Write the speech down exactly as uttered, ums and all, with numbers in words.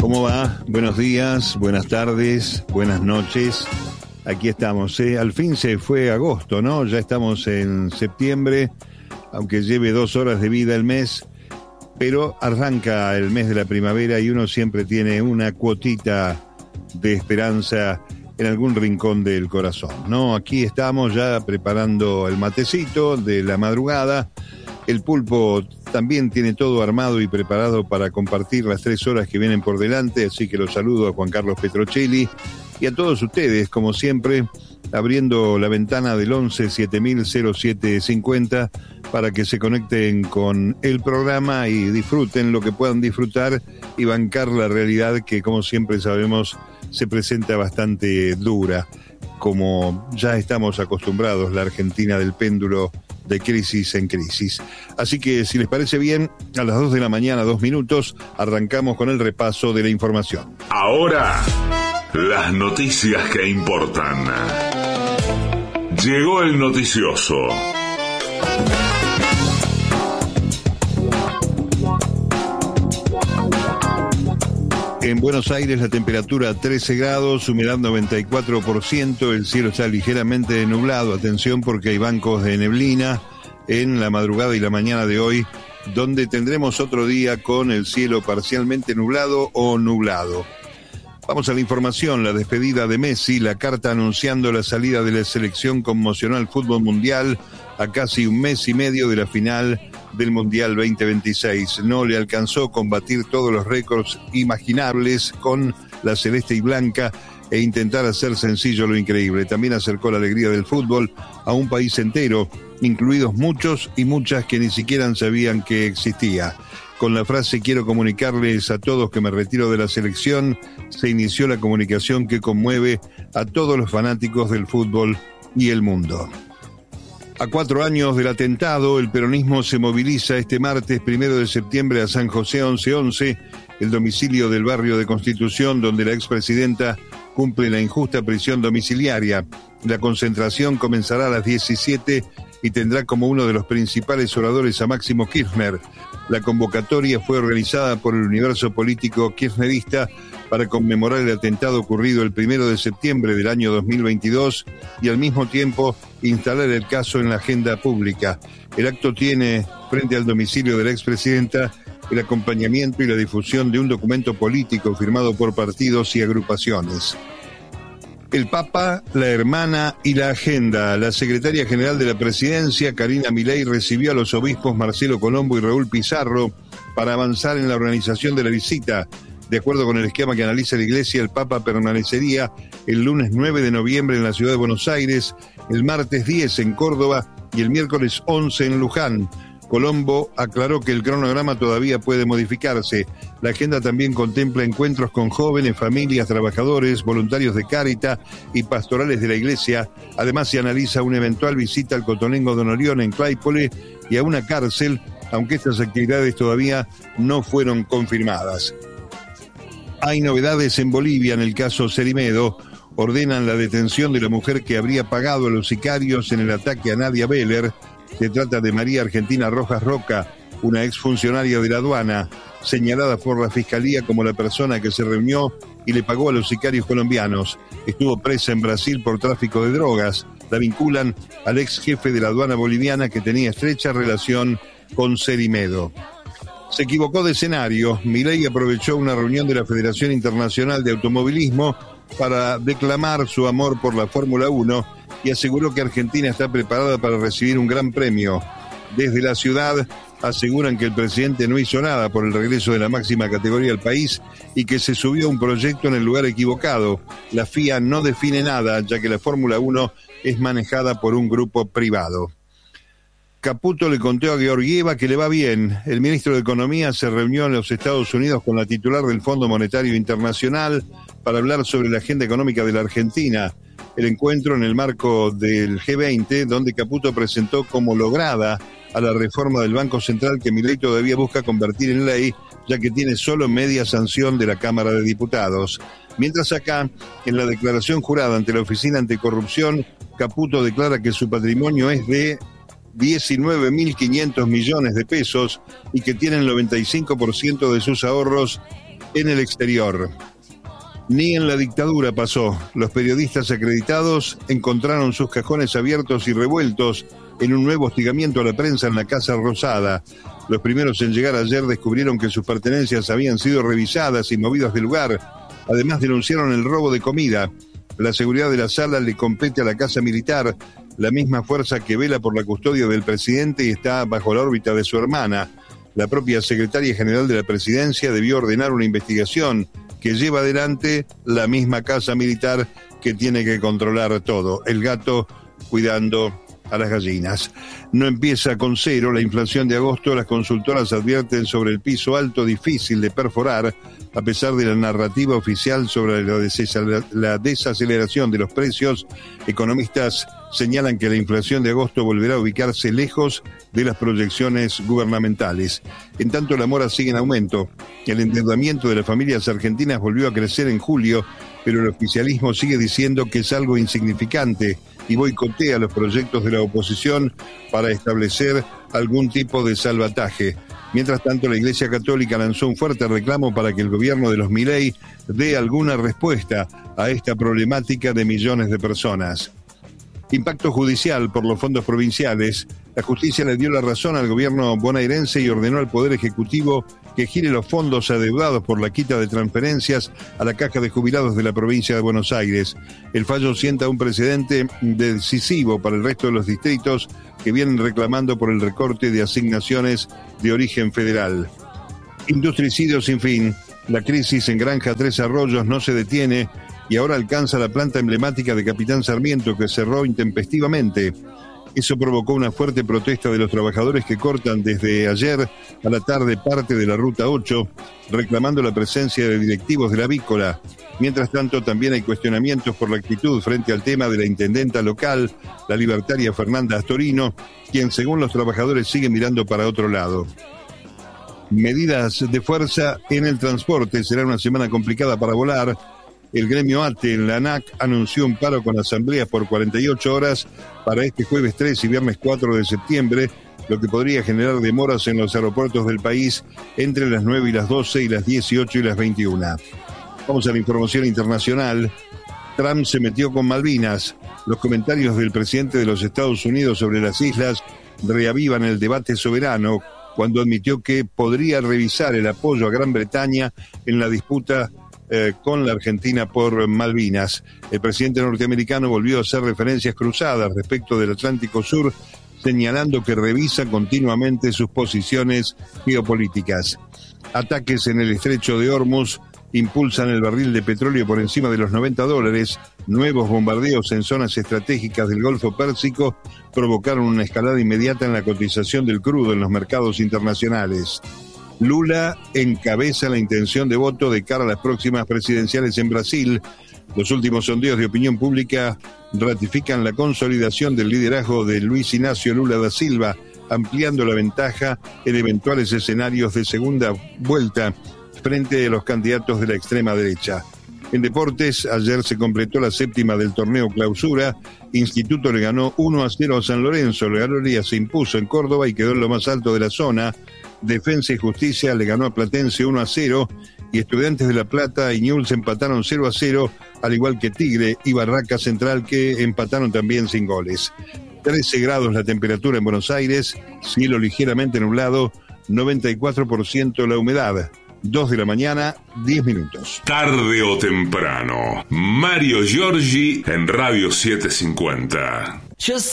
¿Cómo va? Buenos días, buenas tardes, buenas noches. Aquí estamos, ¿eh? Al fin se fue agosto, ¿no? Ya estamos en septiembre, aunque lleve dos horas de vida el mes, pero arranca el mes de la primavera y uno siempre tiene una cuotita de esperanza en algún rincón del corazón, ¿no? Aquí estamos ya preparando el matecito de la madrugada. El pulpo también tiene todo armado y preparado para compartir las tres horas que vienen por delante, así que los saludo a Juan Carlos Petrocelli y a todos ustedes, como siempre, abriendo la ventana del once siete mil cero siete cincuenta para que se conecten con el programa y disfruten lo que puedan disfrutar y bancar la realidad que, como siempre sabemos, se presenta bastante dura, como ya estamos acostumbrados, la Argentina del péndulo de crisis en crisis. Así que, si les parece bien, a las dos de la mañana, dos minutos, arrancamos con el repaso de la información. Ahora, las noticias que importan. Llegó el noticioso. En Buenos Aires la temperatura trece grados, humedad noventa y cuatro por ciento, el cielo está ligeramente nublado. Atención porque hay bancos de neblina en la madrugada y la mañana de hoy, donde tendremos otro día con el cielo parcialmente nublado o nublado. Vamos a la información. La despedida de Messi, la carta anunciando la salida de la selección conmocionó al fútbol mundial a casi un mes y medio de la final del Mundial veinte veintiséis. No le alcanzó combatir todos los récords imaginables con la celeste y blanca e intentar hacer sencillo lo increíble. También acercó la alegría del fútbol a un país entero, incluidos muchos y muchas que ni siquiera sabían que existía. Con la frase "quiero comunicarles a todos que me retiro de la selección", se inició la comunicación que conmueve a todos los fanáticos del fútbol y el mundo. A cuatro años del atentado, el peronismo se moviliza este martes primero de septiembre a San José once once, el domicilio del barrio de Constitución, donde la expresidenta cumple la injusta prisión domiciliaria. La concentración comenzará a las diecisiete y tendrá como uno de los principales oradores a Máximo Kirchner. La convocatoria fue organizada por el universo político kirchnerista para conmemorar el atentado ocurrido el primero de septiembre del año dos mil veintidós y al mismo tiempo instalar el caso en la agenda pública. El acto tiene, frente al domicilio de la expresidenta, el acompañamiento y la difusión de un documento político firmado por partidos y agrupaciones. El Papa, la hermana y la agenda. La secretaria general de la presidencia, Karina Milei, recibió a los obispos Marcelo Colombo y Raúl Pizarro para avanzar en la organización de la visita. De acuerdo con el esquema que analiza la Iglesia, el Papa permanecería el lunes nueve de noviembre en la ciudad de Buenos Aires, el martes diez en Córdoba y el miércoles once en Luján. Colombo aclaró que el cronograma todavía puede modificarse. La agenda también contempla encuentros con jóvenes, familias, trabajadores, voluntarios de Cáritas y pastorales de la Iglesia. Además, se analiza una eventual visita al Cotonengo Don Orión en Claypole y a una cárcel, aunque estas actividades todavía no fueron confirmadas. Hay novedades en Bolivia en el caso Cerimedo. Ordenan la detención de la mujer que habría pagado a los sicarios en el ataque a Nadia Beller. Se trata de María Argentina Rojas Roca, una exfuncionaria de la aduana, señalada por la Fiscalía como la persona que se reunió y le pagó a los sicarios colombianos. Estuvo presa en Brasil por tráfico de drogas. La vinculan al ex jefe de la aduana boliviana que tenía estrecha relación con Cerimedo. Se equivocó de escenario. Milei aprovechó una reunión de la Federación Internacional de Automovilismo para declamar su amor por la Fórmula uno y aseguró que Argentina está preparada para recibir un gran premio. Desde la ciudad aseguran que el presidente no hizo nada por el regreso de la máxima categoría al país y que se subió un proyecto en el lugar equivocado. La F I A no define nada, ya que la Fórmula uno es manejada por un grupo privado. Caputo le contó a Georgieva que le va bien. El ministro de Economía se reunió en los Estados Unidos con la titular del Fondo Monetario Internacional para hablar sobre la agenda económica de la Argentina. El encuentro en el marco del G veinte, donde Caputo presentó como lograda a la reforma del Banco Central que Milei todavía busca convertir en ley, ya que tiene solo media sanción de la Cámara de Diputados. Mientras acá, en la declaración jurada ante la Oficina Anticorrupción, Caputo declara que su patrimonio es de diecinueve mil quinientos millones de pesos y que tiene el noventa y cinco por ciento de sus ahorros en el exterior. Ni en la dictadura pasó. Los periodistas acreditados encontraron sus cajones abiertos y revueltos en un nuevo hostigamiento a la prensa en la Casa Rosada. Los primeros en llegar ayer descubrieron que sus pertenencias habían sido revisadas y movidas del lugar. Además denunciaron el robo de comida. La seguridad de la sala le compete a la Casa Militar, la misma fuerza que vela por la custodia del presidente y está bajo la órbita de su hermana. La propia secretaria general de la presidencia debió ordenar una investigación que lleva adelante la misma Casa Militar que tiene que controlar todo. El gato cuidando a las gallinas. No empieza con cero la inflación de agosto. Las consultoras advierten sobre el piso alto difícil de perforar, a pesar de la narrativa oficial sobre la, des- la desaceleración de los precios. Economistas señalan que la inflación de agosto volverá a ubicarse lejos de las proyecciones gubernamentales. En tanto, la mora sigue en aumento. El endeudamiento de las familias argentinas volvió a crecer en julio, pero el oficialismo sigue diciendo que es algo insignificante y boicotea los proyectos de la oposición para establecer algún tipo de salvataje. Mientras tanto, la Iglesia Católica lanzó un fuerte reclamo para que el gobierno de los Milei dé alguna respuesta a esta problemática de millones de personas. Impacto judicial por los fondos provinciales. La justicia le dio la razón al gobierno bonaerense y ordenó al Poder Ejecutivo que gire los fondos adeudados por la quita de transferencias a la Caja de Jubilados de la provincia de Buenos Aires. El fallo sienta un precedente decisivo para el resto de los distritos que vienen reclamando por el recorte de asignaciones de origen federal. Industricidio sin fin. La crisis en Granja Tres Arroyos no se detiene y ahora alcanza la planta emblemática de Capitán Sarmiento, que cerró intempestivamente. Eso provocó una fuerte protesta de los trabajadores que cortan desde ayer a la tarde parte de la Ruta ocho, reclamando la presencia de directivos de la avícola. Mientras tanto, también hay cuestionamientos por la actitud frente al tema de la intendenta local, la libertaria Fernanda Astorino, quien según los trabajadores sigue mirando para otro lado. Medidas de fuerza en el transporte. Será una semana complicada para volar. El gremio ATE en la ANAC anunció un paro con asambleas por cuarenta y ocho horas para este jueves tres y viernes cuatro de septiembre, lo que podría generar demoras en los aeropuertos del país entre las nueve y las doce y las dieciocho y las veintiuna. Vamos a la información internacional. Trump se metió con Malvinas. Los comentarios del presidente de los Estados Unidos sobre las islas reavivan el debate soberano cuando admitió que podría revisar el apoyo a Gran Bretaña en la disputa Eh, con la Argentina por Malvinas. El presidente norteamericano volvió a hacer referencias cruzadas respecto del Atlántico Sur, señalando que revisa continuamente sus posiciones geopolíticas. Ataques en el estrecho de Hormuz impulsan el barril de petróleo por encima de los noventa dólares. Nuevos bombardeos en zonas estratégicas del Golfo Pérsico provocaron una escalada inmediata en la cotización del crudo en los mercados internacionales. Lula encabeza la intención de voto de cara a las próximas presidenciales en Brasil. Los últimos sondeos de opinión pública ratifican la consolidación del liderazgo de Luis Ignacio Lula da Silva, ampliando la ventaja en eventuales escenarios de segunda vuelta frente a los candidatos de la extrema derecha. En deportes, ayer se completó la séptima del torneo Clausura. Instituto le ganó uno a cero a San Lorenzo. La Gloria se impuso en Córdoba y quedó en lo más alto de la zona. Defensa y Justicia le ganó a Platense uno a cero y Estudiantes de La Plata y Newell's empataron cero a cero, al igual que Tigre y Barraca Central, que empataron también sin goles. trece grados la temperatura en Buenos Aires, cielo ligeramente nublado, noventa y cuatro por ciento la humedad. dos de la mañana, diez minutos. Tarde o temprano, Mario Giorgi en Radio setecientos cincuenta. Just